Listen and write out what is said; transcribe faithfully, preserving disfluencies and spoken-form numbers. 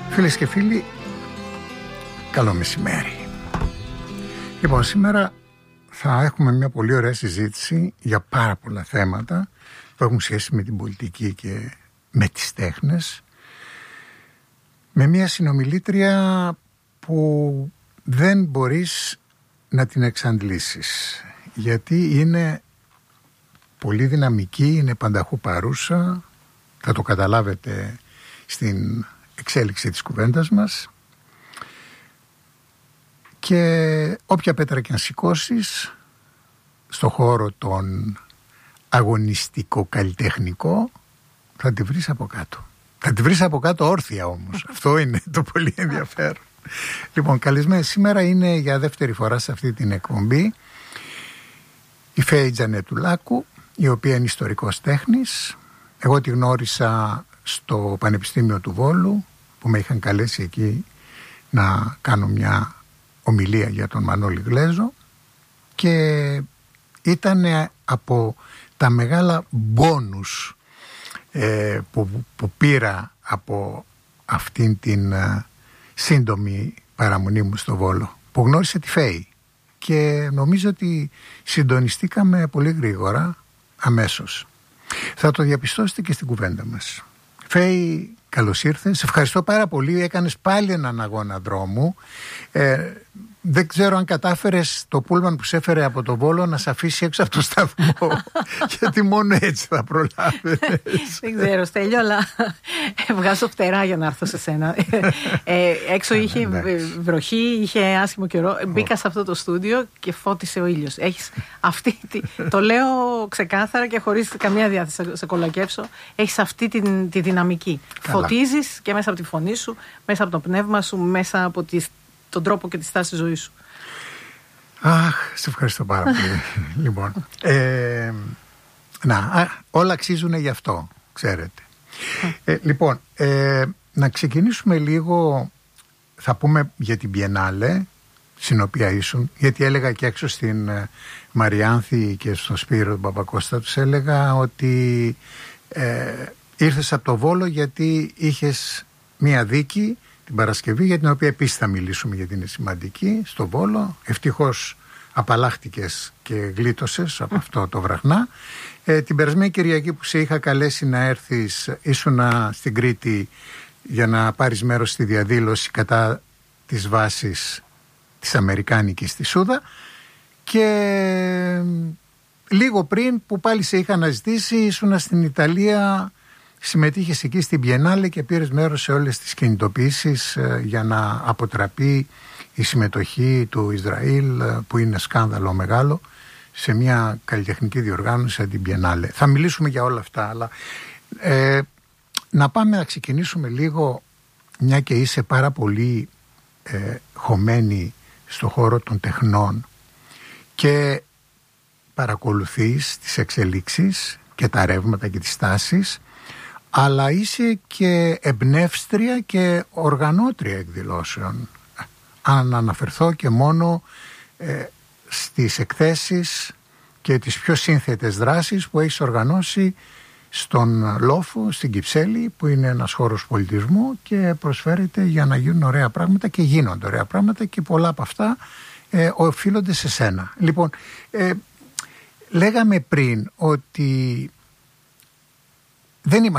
Φίλες και φίλοι, καλό μεσημέρι. Λοιπόν, σήμερα θα έχουμε μια πολύ ωραία συζήτηση για πάρα πολλά θέματα που έχουν σχέση με την πολιτική και με τις τέχνες, με μια συνομιλήτρια που δεν μπορείς να την εξαντλήσεις, γιατί είναι πολύ δυναμική, είναι πανταχού παρούσα, θα το καταλάβετε στην εξέλιξη της κουβέντας μας, και όποια πέτρα και να σηκώσεις στο χώρο τον αγωνιστικό καλλιτεχνικό θα τη βρεις από κάτω. Θα τη βρεις από κάτω όρθια όμως. Αυτό είναι το πολύ ενδιαφέρον. Λοιπόν, καλεσμένη σήμερα είναι για δεύτερη φορά σε αυτή την εκπομπή η Φαίη Τζανετουλάκου, η οποία είναι ιστορικός τέχνης. Εγώ τη γνώρισα στο Πανεπιστήμιο του Βόλου, που με είχαν καλέσει εκεί να κάνω μια ομιλία για τον Μανώλη Γλέζο, και ήταν από τα μεγάλα μπόνους ε, που, που πήρα από αυτήν την ε, σύντομη παραμονή μου στο Βόλο, που γνώρισε τη Φαίη, και νομίζω ότι συντονιστήκαμε πολύ γρήγορα, αμέσως. Θα το διαπιστώσετε και στην κουβέντα μας. Φαίη, καλώς ήρθες. Σε ευχαριστώ πάρα πολύ. Έκανες πάλι έναν αγώνα δρόμου. Ε, δεν ξέρω αν κατάφερες το πούλμαν που σε έφερε από το Βόλο να σε αφήσει έξω από το σταθμό, γιατί μόνο έτσι θα προλάβαινες. Δεν ξέρω, Στέλιο, αλλά βγάζω φτερά για να έρθω σε σένα. Ε, έξω είχε βροχή, είχε άσχημο καιρό. Μπήκα σε αυτό το στούντιο και φώτισε ο ήλιος. Έχεις αυτή τη, το λέω ξεκάθαρα και χωρίς καμία διάθεση να σε κολακεύσω. Έχεις αυτή τη, τη δυναμική. Καλά. Φωτίζεις και μέσα από τη φωνή σου, μέσα από το πνεύμα σου, μέσα από τις, τον τρόπο και τη στάση ζωής σου. Αχ, σε ευχαριστώ πάρα πολύ. Λοιπόν, ε, να, α, όλα αξίζουν γι' αυτό, ξέρετε. Ε, λοιπόν, ε, να ξεκινήσουμε λίγο, θα πούμε για την Biennale, στην οποία ήσουν, γιατί έλεγα και έξω στην ε, Μαριάνθη και στον Σπύρο τον Παπακώστα, τους έλεγα ότι ε, ήρθες από το Βόλο γιατί είχες μία δίκη την Παρασκευή, για την οποία επίσης θα μιλήσουμε, γιατί είναι σημαντική, στο Βόλο. Ευτυχώς απαλλάχτηκες και γλίτωσες από αυτό το βραχνά. Ε, την περασμένη Κυριακή που σε είχα καλέσει να έρθεις, ήσουνα στην Κρήτη για να πάρεις μέρος στη διαδήλωση κατά της βάσης της Αμερικάνικης στη Σούδα, και λίγο πριν που πάλι σε είχα αναζητήσει ήσουνα στην Ιταλία. Συμμετείχες εκεί στην Biennale και πήρες μέρος σε όλες τις κινητοποιήσεις ε, για να αποτραπεί η συμμετοχή του Ισραήλ, ε, που είναι σκάνδαλο μεγάλο, σε μια καλλιτεχνική διοργάνωση σαν την Biennale. Θα μιλήσουμε για όλα αυτά, αλλά ε, να πάμε να ξεκινήσουμε λίγο, μια και είσαι πάρα πολύ ε, χωμένη στο χώρο των τεχνών και παρακολουθείς τις εξελίξεις και τα ρεύματα και τις τάσεις, αλλά είσαι και εμπνεύστρια και οργανώτρια εκδηλώσεων. Αν αναφερθώ και μόνο ε, στις εκθέσεις και τις πιο σύνθετες δράσεις που έχεις οργανώσει στον Λόφο, στην Κυψέλη, που είναι ένας χώρος πολιτισμού και προσφέρεται για να γίνουν ωραία πράγματα, και γίνονται ωραία πράγματα, και πολλά από αυτά ε, οφείλονται σε σένα. Λοιπόν, ε, λέγαμε πριν ότι δεν είμαστε